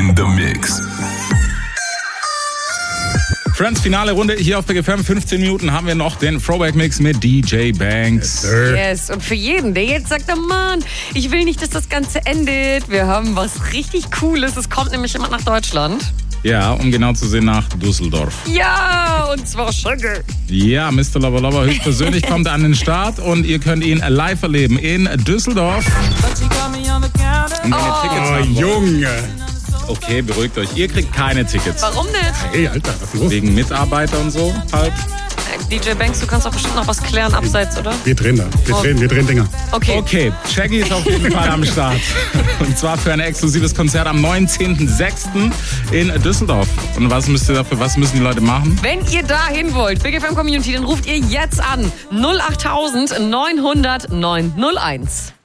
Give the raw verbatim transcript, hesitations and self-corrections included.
in the Mix. Friends, finale Runde hier auf Big F M. fünfzehn Minuten haben wir noch den Throwback-Mix mit D J Banks. Yes, yes. Und für jeden, der jetzt sagt, oh Mann, ich will nicht, dass das Ganze endet. Wir haben was richtig Cooles. Es kommt nämlich jemand nach Deutschland. Ja, um genau zu sehen, nach Düsseldorf. Ja, und zwar Shaggy. Ja, Mister Lover Lover höchstpersönlich kommt an den Start und ihr könnt ihn live erleben in Düsseldorf. Und wenn ihr Oh. Tickets Oh, haben wollt, Junge. okay, beruhigt euch. Ihr kriegt keine Tickets. Warum nicht? Hey, Alter, was ist los? Wegen Mitarbeiter und so halt. D J Banks, du kannst doch bestimmt noch was klären abseits, oder? Wir drehen da. Wir drehen, wir drehen Dinger. Okay. Okay, Shaggy ist auf jeden Fall am Start. Und zwar für ein exklusives Konzert am neunzehnten sechsten in Düsseldorf. Und was müsst ihr dafür, was müssen die Leute machen? Wenn ihr dahin wollt, Big F M Community, dann ruft ihr jetzt an. null acht neunhundert neunhundert neunhunderteins.